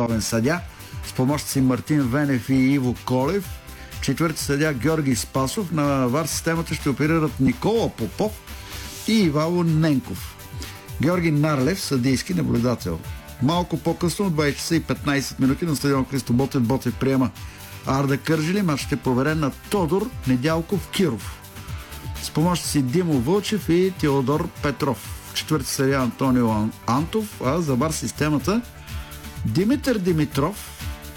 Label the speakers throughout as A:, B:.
A: главен съдия, с помощници Мартин Венев и Иво Колев. Четвърти съдия Георги Спасов. На ВАР системата ще оперират Никола Попов и Ивало Ненков. Георги Нарлев, съдийски наблюдател. Малко по-късно, от 20 часа и 15 минути на стадион Христо Ботев приема Арда Кърджали. Матчът е проверен на Тодор Недялков Киров. С помощници Димо Вълчев и Теодор Петров. Четвърти съдия Антонио Антов, а за ВАР системата Димитър Димитров,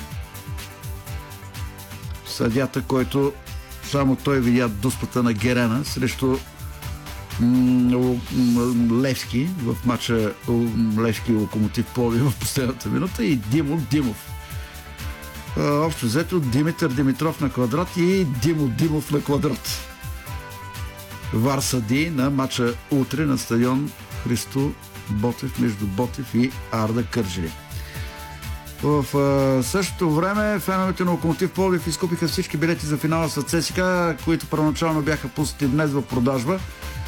A: съдията, който само той видя дуспата на Герена срещу Левски в матча Левски Локомотив Пловдив в последната минута, и Димо Димов. Общо взето Димитър Димитров на квадрат и Димо Димов на квадрат. ВАР съди на матча утре на стадион Христо Ботев между Ботев и Арда Кърджали. В същото време феновете на Локомотив Пловдив изкупиха всички билети за финала с ЦСКА, които първоначално бяха пуснати днес в продажба.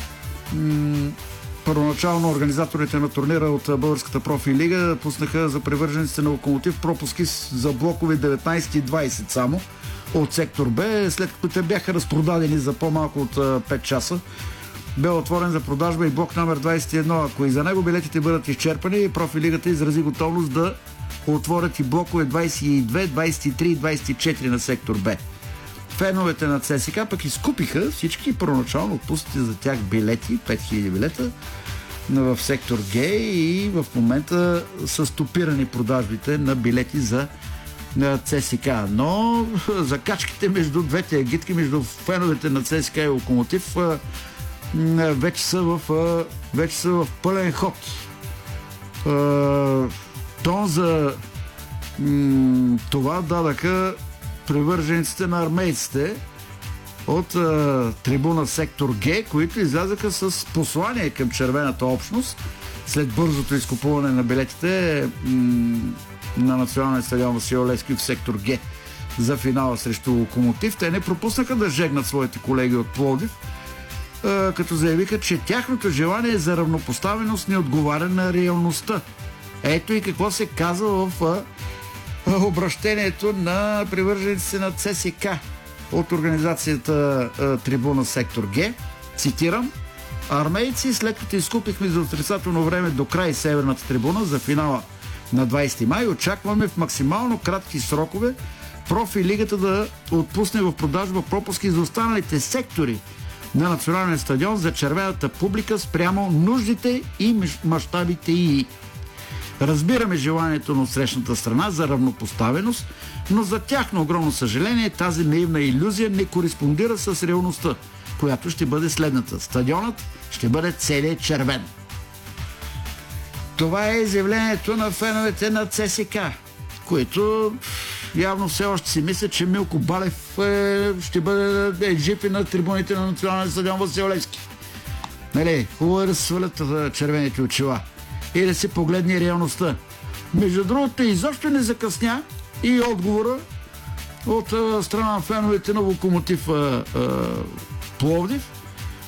A: Първоначално организаторите на турнира от Българската профилига пуснаха за привържениците на Локомотив пропуски за блокове 19 и 20 само от сектор Б, след като те бяха разпродадени за по-малко от 5 часа. Бе отворен за продажба и блок номер 21. Ако и за него билетите бъдат изчерпани, профилигата изрази готовност да отворят и блокове 22, 23 и 24 на сектор Б. Феновете на ЦСКА пък изкупиха всички първоначално отпуснати за тях билети, 5000 билета в сектор Г, и в момента са стопирани продажбите на билети за ЦСКА. Но закачките между двете агитки, между феновете на ЦСКА и Локомотив, вече са в пълен ход. Тон за това дадаха привържениците на армейците от трибуна сектор Г, които излязаха с послание към червената общност след бързото изкупуване на билетите на националния стадион Васил Левски в сектор Г за финала срещу Локомотив. Те не пропуснаха да жегнат своите колеги от Пловдив, като заявиха, че тяхното желание за равнопоставеност не отговаря на реалността. Ето и какво се казва в обращението на привържениците на ЦСКА от организацията Трибуна сектор Г. Цитирам: армейци, след като изкупихме за отрицателно време до край северната трибуна за финала на 20 май, очакваме в максимално кратки срокове профилигата да отпусне в продажба пропуски за останалите сектори на националния стадион за червената публика спрямо нуждите и мащабите й. Разбираме желанието на отсрещната страна за равнопоставеност, но за тяхно огромно съжаление тази наивна илюзия не кореспондира с реалността, която ще бъде следната. Стадионът ще бъде целият червен. Това е изявлението на феновете на ЦСКА, които явно все още си мислят, че Милко Балев ще бъде жив и на трибуните на националния стадион Васил Левски. Нали, хубаво е да се свалят червените очила и да се погледне реалността. Между другото, изобщо не закъсня и отговора от страна на феновете на Локомотив Пловдив.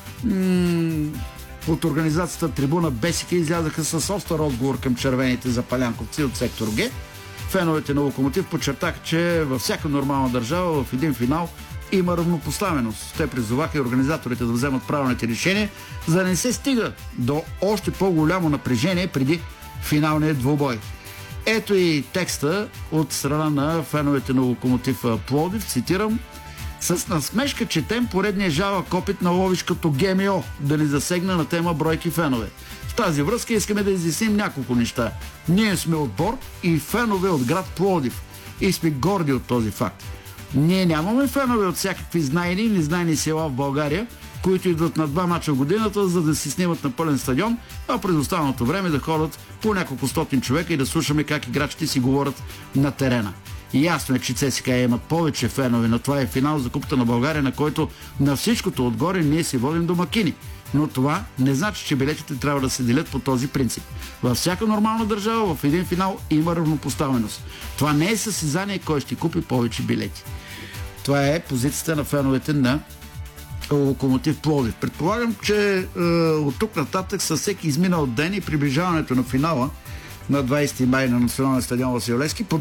A: От организацията Трибуна Бесика излязаха с остър отговор към червените запалянковци от сектор Г. Феновете на Локомотив подчертаха, че във всяка нормална държава в един финал има равнопоставеност. Те призоваха и организаторите да вземат правилните решения, за да не се стига до още по-голямо напрежение преди финалния двубой. Ето и текста от страна на феновете на Локомотив Пловдив, цитирам: с насмешка четем поредния жалък опит на ловишкото ГМО да ни засегна на тема бройки фенове. В тази връзка искаме да изясним няколко неща. Ние сме отбор и фенове от град Пловдив и сме горди от този факт. Ние нямаме фенове от всякакви знайни и незнайни села в България, които идват на 2 мача в годината, за да си снимат на пълен стадион, а през останалото време да ходят по няколко стотин човека и да слушаме как играчите си говорят на терена. И ясно е, че ЦСКА имат повече фенове, но това е финал за Купата на България, на който на всичкото отгоре ние си водим домакини. Но това не значи, че билетите трябва да се делят по този принцип. Във всяка нормална държава в един финал има равнопоставеност. Това не е състезание кой ще купи повече билети. Това е позицията на феновете на Локомотив Пловдив. Предполагам, че от тук нататък със всеки изминал ден и приближаването на финала на 20 май на националния стадион Васил Левски